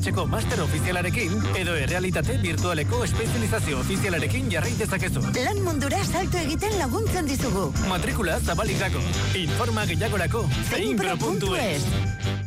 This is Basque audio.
Udaletxeko master ofizialarekin edo errealitate virtualeko espezializazio ofizialarekin jarrai dezakezu. Lan mundura salto egiten laguntzen dizugu. Matrikula zabalik dago. Informa gehiagorako Zeinpro.es.